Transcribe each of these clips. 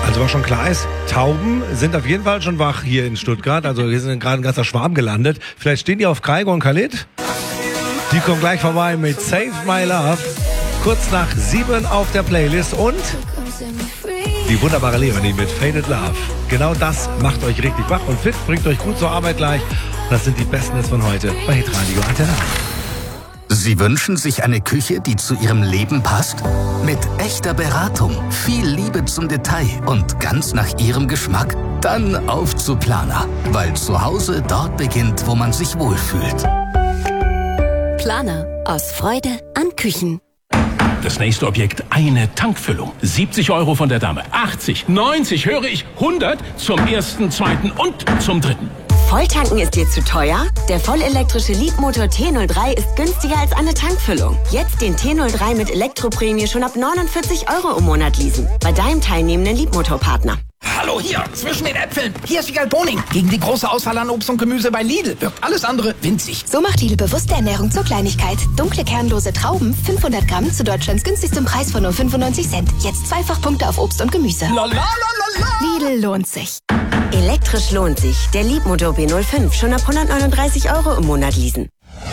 Also was schon klar ist, Tauben sind auf jeden Fall schon wach hier in Stuttgart. Also hier sind gerade ein ganzer Schwarm gelandet. Vielleicht stehen die auf Kaigo und Khalid. Die kommen gleich vorbei mit Save My Love. Kurz nach 7 auf der Playlist und die wunderbare Leonie mit Faded Love. Genau das macht euch richtig wach und fit, bringt euch gut zur Arbeit gleich. Das sind die besten Hits von heute bei Hitradio Antenne. Sie wünschen sich eine Küche, die zu Ihrem Leben passt? Mit echter Beratung, viel Liebe zum Detail und ganz nach Ihrem Geschmack? Dann auf zu Planer, weil zu Hause dort beginnt, wo man sich wohlfühlt. Planer, aus Freude an Küchen. Das nächste Objekt, eine Tankfüllung. 70 € von der Dame, 80, 90, höre ich, 100 zum ersten, zweiten und zum dritten. Volltanken ist dir zu teuer? Der vollelektrische Leapmotor T03 ist günstiger als eine Tankfüllung. Jetzt den T03 mit Elektroprämie schon ab 49 € im Monat leasen. Bei deinem teilnehmenden Leapmotor-Partner. Hallo hier, zwischen den Äpfeln. Hier ist Wiegald Boning. Gegen die große Auswahl an Obst und Gemüse bei Lidl wirkt alles andere winzig. So macht Lidl bewusste Ernährung zur Kleinigkeit. Dunkle, kernlose Trauben, 500 Gramm zu Deutschlands günstigstem Preis von nur 95 Cent. Jetzt Zweifachpunkte auf Obst und Gemüse. Lidl lohnt sich. Elektrisch lohnt sich. Der Leapmotor B05 schon ab 139 € im Monat leasen.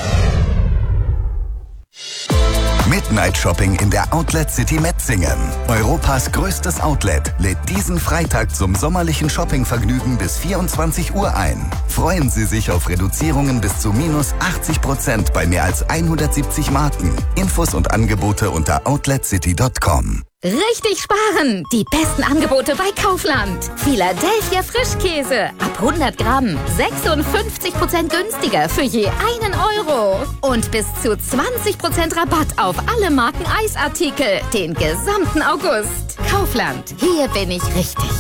Midnight Shopping in der Outlet City Metzingen. Europas größtes Outlet lädt diesen Freitag zum sommerlichen Shoppingvergnügen bis 24 Uhr ein. Freuen Sie sich auf Reduzierungen bis zu minus 80% bei mehr als 170 Marken. Infos und Angebote unter outletcity.com. Richtig sparen! Die besten Angebote bei Kaufland. Philadelphia Frischkäse. Ab 100 Gramm. 56% günstiger für je 1 €. Und bis zu 20% Rabatt auf alle Marken Eisartikel. Den gesamten August. Kaufland. Hier bin ich richtig.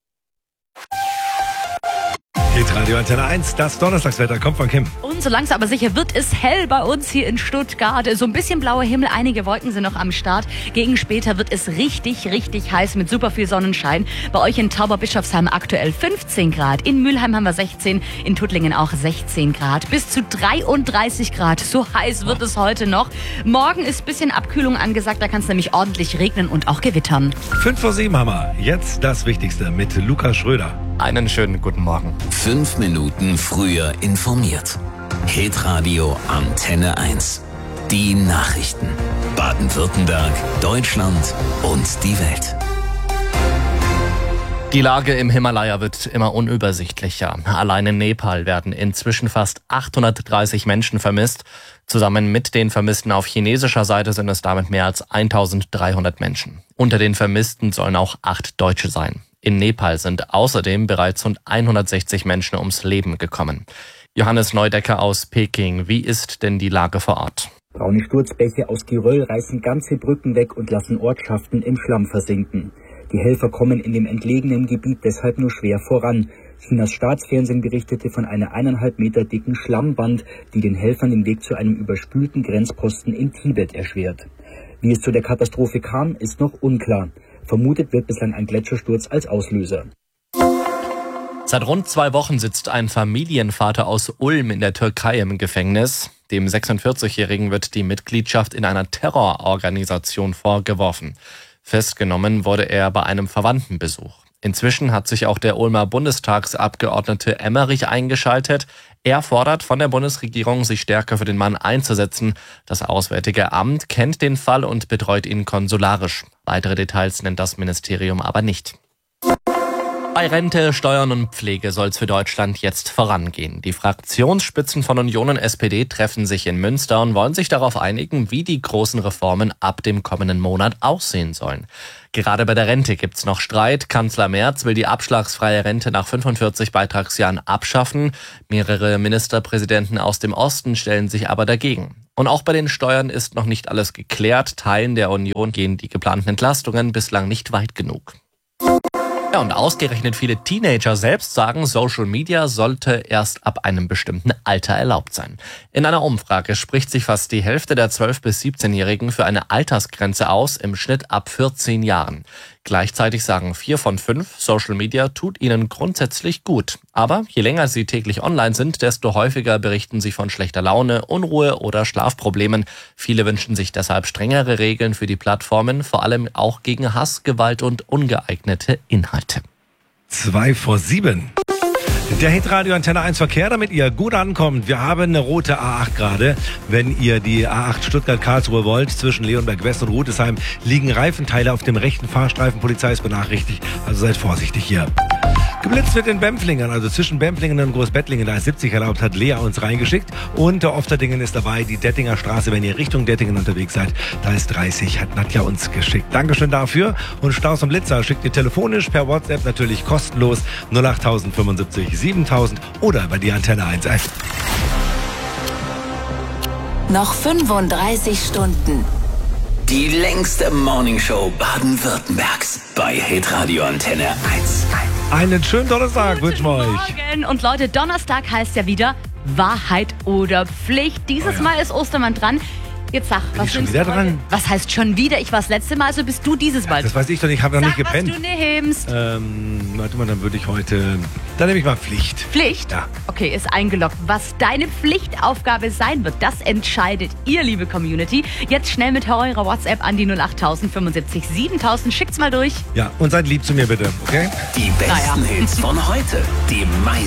Hitradio Antenne 1, das Donnerstagswetter kommt von Kim. Und so langsam aber sicher wird es hell bei uns hier in Stuttgart. So ein bisschen blauer Himmel, einige Wolken sind noch am Start. Gegen später wird es richtig, richtig heiß mit super viel Sonnenschein. Bei euch in Tauberbischofsheim aktuell 15 Grad. In Mülheim haben wir 16, in Tuttlingen auch 16 Grad. Bis zu 33 Grad. So heiß wird es heute noch. Morgen ist ein bisschen Abkühlung angesagt, da kann es nämlich ordentlich regnen und auch gewittern. 5 vor 7 haben wir. Jetzt das Wichtigste mit Lukas Schröder. Einen schönen guten Morgen. 5 Minuten früher informiert. Hitradio Antenne 1. Die Nachrichten. Baden-Württemberg, Deutschland und die Welt. Die Lage im Himalaya wird immer unübersichtlicher. Allein in Nepal werden inzwischen fast 830 Menschen vermisst. Zusammen mit den Vermissten auf chinesischer Seite sind es damit mehr als 1300 Menschen. Unter den Vermissten sollen auch 8 Deutsche sein. In Nepal sind außerdem bereits rund 160 Menschen ums Leben gekommen. Johannes Neudecker aus Peking, wie ist denn die Lage vor Ort? Braune Sturzbäche aus Geröll reißen ganze Brücken weg und lassen Ortschaften im Schlamm versinken. Die Helfer kommen in dem entlegenen Gebiet deshalb nur schwer voran. Chinas Staatsfernsehen berichtete von einer 1,5 Meter dicken Schlammband, die den Helfern den Weg zu einem überspülten Grenzposten in Tibet erschwert. Wie es zu der Katastrophe kam, ist noch unklar. Vermutet wird bislang ein Gletschersturz als Auslöser. Seit rund 2 Wochen sitzt ein Familienvater aus Ulm in der Türkei im Gefängnis. Dem 46-Jährigen wird die Mitgliedschaft in einer Terrororganisation vorgeworfen. Festgenommen wurde er bei einem Verwandtenbesuch. Inzwischen hat sich auch der Ulmer Bundestagsabgeordnete Emmerich eingeschaltet. Er fordert von der Bundesregierung, sich stärker für den Mann einzusetzen. Das Auswärtige Amt kennt den Fall und betreut ihn konsularisch. Weitere Details nennt das Ministerium aber nicht. Bei Rente, Steuern und Pflege soll es für Deutschland jetzt vorangehen. Die Fraktionsspitzen von Union und SPD treffen sich in Münster und wollen sich darauf einigen, wie die großen Reformen ab dem kommenden Monat aussehen sollen. Gerade bei der Rente gibt's noch Streit. Kanzler Merz will die abschlagsfreie Rente nach 45 Beitragsjahren abschaffen. Mehrere Ministerpräsidenten aus dem Osten stellen sich aber dagegen. Und auch bei den Steuern ist noch nicht alles geklärt. Teilen der Union gehen die geplanten Entlastungen bislang nicht weit genug. Ja, und ausgerechnet viele Teenager selbst sagen, Social Media sollte erst ab einem bestimmten Alter erlaubt sein. In einer Umfrage spricht sich fast die Hälfte der 12- bis 17-Jährigen für eine Altersgrenze aus, im Schnitt ab 14 Jahren. Gleichzeitig sagen 4 von 5, Social Media tut ihnen grundsätzlich gut. Aber je länger sie täglich online sind, desto häufiger berichten sie von schlechter Laune, Unruhe oder Schlafproblemen. Viele wünschen sich deshalb strengere Regeln für die Plattformen, vor allem auch gegen Hass, Gewalt und ungeeignete Inhalte. 6:55. Der Hitradio Antenne 1 Verkehr, damit ihr gut ankommt. Wir haben eine rote A8 gerade. Wenn ihr die A8 Stuttgart-Karlsruhe wollt, zwischen Leonberg West und Rudesheim, liegen Reifenteile auf dem rechten Fahrstreifen. Polizei ist benachrichtigt, also seid vorsichtig hier. Geblitzt wird in Bempflingen, also zwischen Bempflingen und Großbettlingen, da ist 70 erlaubt, hat Lea uns reingeschickt. Und der Ofterdingen ist dabei, die Dettinger Straße, wenn ihr Richtung Dettingen unterwegs seid, da ist 30, hat Nadja uns geschickt. Dankeschön dafür. Und Staus und Blitzer schickt ihr telefonisch, per WhatsApp natürlich kostenlos 08075 7000 oder bei die Antenne 1 App. Noch 35 Stunden. Die längste Morningshow Baden-Württembergs bei Hitradio Antenne 1. Einen schönen Donnerstag wünschen wir euch. Morgen. Und Leute, Donnerstag heißt ja wieder Wahrheit oder Pflicht. Dieses Mal ist Ostermann dran. Jetzt sag, was schon wieder dran? Was heißt schon wieder? Ich war das letzte Mal, also bist du dieses Mal. Das weiß ich doch nicht, ich habe noch nicht gepennt. Was du nimmst. Warte mal, dann würde ich heute... Dann nehme ich mal Pflicht. Pflicht? Ja. Okay, ist eingeloggt. Was deine Pflichtaufgabe sein wird, das entscheidet ihr, liebe Community. Jetzt schnell mit eurer WhatsApp an die 08000 75 7000. Schickt's mal durch. Ja, und seid lieb zu mir bitte, okay? Die besten Hits von heute. Die meisten